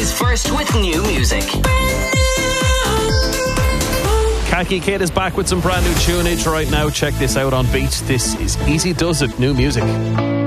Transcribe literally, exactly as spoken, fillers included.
is first with new music. Khaki Kid is back with some brand new tunage right now. Check this out on Beat. This is Easy Does It, new music.